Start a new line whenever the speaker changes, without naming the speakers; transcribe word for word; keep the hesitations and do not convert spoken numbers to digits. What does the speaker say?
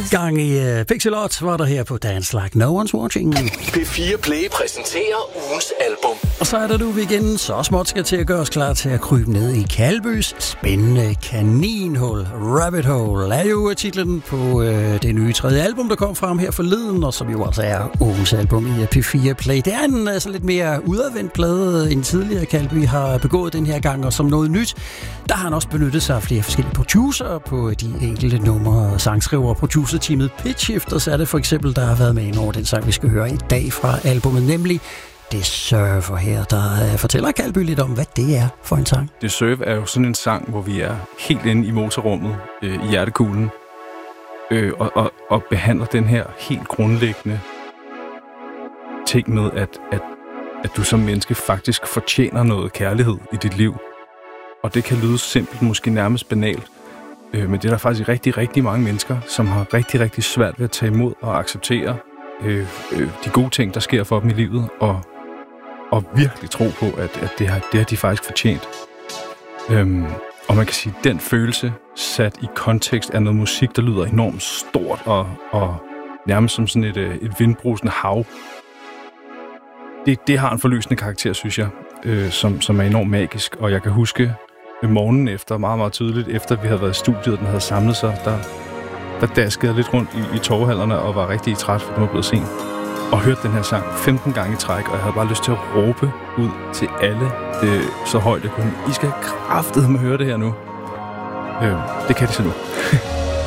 Gang i uh, Pixelot var der her på Dance Like No One's Watching.
P fire Play præsenterer ugens album.
Og så er der nu, vi igen så småt skal til at gøre os klar til at krybe ned i Kalbys spændende kaninhul. Rabbit Hole er jo titlen på uh, det nye tredje album, der kom frem her forleden, og som jo altså er ugens album i P fire Play. Det er en altså lidt mere udadvendt plade end tidligere Kalby har begået den her gang, og som noget nyt, der har han også benyttet sig af flere forskellige producer på de enkelte numre. Sangskriver og producerteamet Pitch Shifters er det for eksempel, der har været med ind over den sang, vi skal høre i dag fra albumet, nemlig Deserve. Her der fortæller Kalby lidt om, hvad det er for en sang.
Deserve er jo sådan en sang, hvor vi er helt inde i motorrummet, øh, i hjertekuglen, øh, og, og, og behandler den her helt grundlæggende ting med, at, at, at du som menneske faktisk fortjener noget kærlighed i dit liv. Og det kan lyde simpelt, måske nærmest banalt, øh, men det er der faktisk rigtig, rigtig mange mennesker, som har rigtig, rigtig svært ved at tage imod og acceptere øh, øh, de gode ting, der sker for dem i livet, og, og virkelig tro på, at, at det, har, det har de faktisk fortjent. Øhm, og man kan sige, at den følelse sat i kontekst af noget musik, der lyder enormt stort og, og nærmest som sådan et, et vindbrusende hav, det, det har en forløsende karakter, synes jeg, øh, som, som er enormt magisk. Og jeg kan huske morgenen efter, meget, meget tydeligt, efter vi havde været i studiet, og den havde samlet sig, der, der daskede jeg lidt rundt i, i torvehallerne og var rigtig træt, for den var blevet sent. Og hørte den her sang femten gange i træk, og jeg havde bare lyst til at råbe ud til alle øh, så højt jeg kunne. I skal kraftedeme høre det her nu. Øh, det kan de så nu.